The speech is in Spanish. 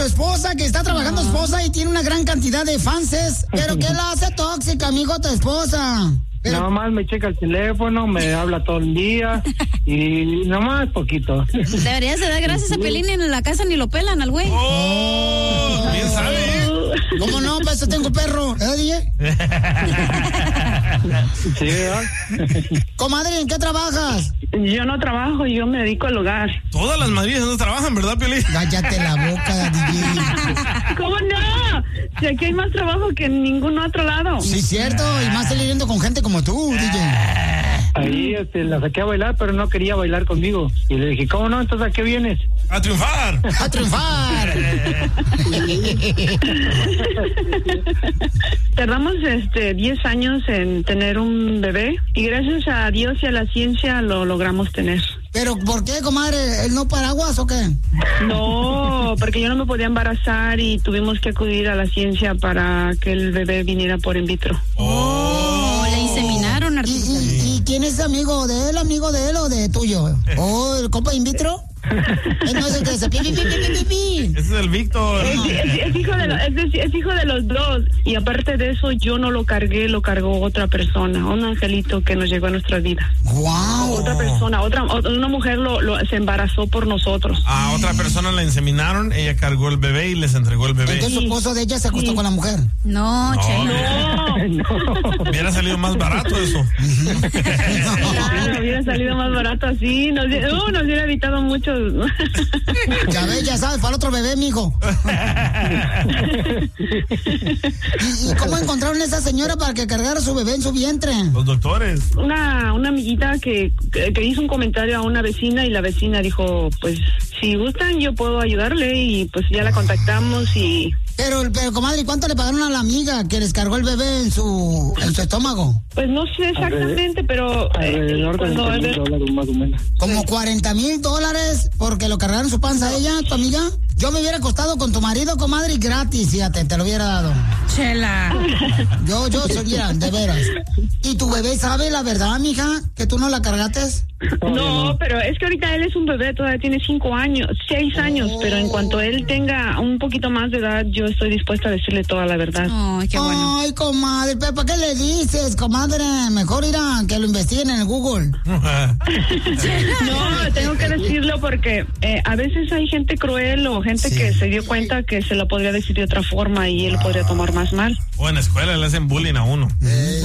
esposa, que está trabajando esposa y tiene una gran cantidad de fanses. ¿Pero qué la hace tóxica, amigo, tu esposa? Pero... Nomás me checa el teléfono, me habla todo el día y nomás poquito. Deberías de dar gracias a Pelín, en la casa ni lo pelan al güey. ¡Oh! Bien sabe. ¿Cómo no? Pues yo tengo perro, DJ? Sí, ¿verdad? Comadre, ¿en qué trabajas? Yo no trabajo, yo me dedico al hogar. Todas las madrillas no trabajan, ¿verdad, Piolín? Cállate la boca, DJ. ¿Cómo no? Si aquí hay más trabajo que en ningún otro lado. Sí, cierto, y más saliendo con gente como tú, DJ. Ahí la saqué a bailar, pero no quería bailar conmigo. Y le dije, ¿cómo no? Entonces, ¿a qué vienes? ¡A triunfar! ¡A triunfar! Tardamos 10 años en tener un bebé y gracias a Dios y a la ciencia lo logramos tener. ¿Pero por qué, comadre? ¿El no paraguas o qué? No, porque yo no me podía embarazar y tuvimos que acudir a la ciencia para que el bebé viniera por in vitro. Oh, le inseminaron, artista. ¿Y quién es amigo de él o de tuyo? ¿O el compa in vitro? No es el que se pi. Ese es el Víctor. Es hijo de los dos. Y aparte de eso, yo no lo cargué, lo cargó otra persona, un angelito que nos llegó a nuestra vida. ¡Wow! Otra persona, una mujer se embarazó por nosotros. A otra persona la inseminaron, ella cargó el bebé y les entregó el bebé. Entonces su esposo de ella se acostó con la mujer. No, Chela. No. Hubiera salido más barato eso. Claro, hubiera salido más barato así. Nos hubiera evitado mucho. Ya ves, ya sabes, para el otro bebé, mijo. ¿Y cómo encontraron a esa señora para que cargara su bebé en su vientre? Los doctores. Una amiguita que hizo un comentario a una vecina y la vecina dijo, pues, si gustan yo puedo ayudarle y pues ya la contactamos y... Pero comadre, ¿cuánto le pagaron a la amiga que les cargó el bebé en su estómago? Pues no sé exactamente, pero... alrededor de $40,000 más o menos. ¿Como $40,000 porque lo cargaron su panza a ella, tu amiga? Yo me hubiera acostado con tu marido, comadre, gratis, fíjate, te lo hubiera dado. Chela. Yo mira, de veras. ¿Y tu bebé sabe la verdad, mija, que tú no la cargates? No, pero es que ahorita él es un bebé, todavía tiene 6 años, pero en cuanto él tenga un poquito más de edad, yo estoy dispuesta a decirle toda la verdad. Ay, qué bueno. Ay, comadre, ¿para qué le dices, comadre? Mejor ir a que lo investiguen en el Google. No, tengo que decirlo porque a veces hay gente cruel o gente que se dio cuenta que se lo podría decir de otra forma y él podría tomar más mal. O en la escuela le hacen bullying a uno.